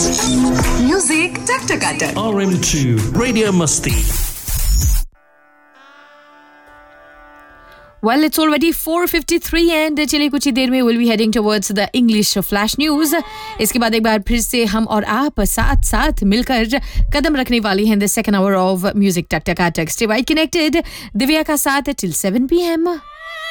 Music Taktakata. RM2 Radio Musti. Well, it's already 4:53 and चलिए कुछ ही देर में we'll be heading towards the English Flash News. इसके बाद एक बार फिर से हम और आप साथ साथ मिलकर कदम रखने वाली हैं the second hour of Music Taktakata. Stay right connected. Divya का साथ till 7 p.m.